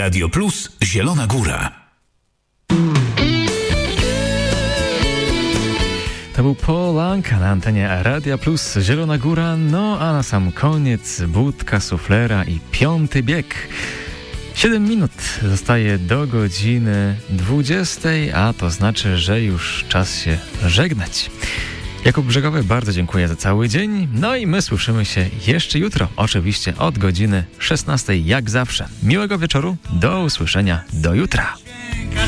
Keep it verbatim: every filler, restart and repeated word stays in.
Radio Plus Zielona Góra. To był Paul Anka na antenie Radia Plus Zielona Góra. No a na sam koniec budka suflera i piąty bieg. siedem minut zostaje do godziny dwudziestej, a to znaczy, że już czas się żegnać. Jakub Brzegowy, bardzo dziękuję za cały dzień. No i my słyszymy się jeszcze jutro, oczywiście od godziny szesnastej jak zawsze. Miłego wieczoru, do usłyszenia, do jutra.